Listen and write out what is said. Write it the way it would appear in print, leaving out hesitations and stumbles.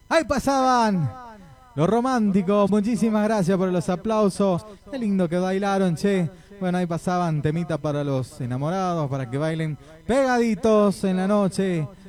Ahí pasaban los románticos. Muchísimas gracias por los aplausos. Qué lindo que bailaron, che. Bueno, ahí pasaban temita para los enamorados, para que bailen pegaditos en la noche.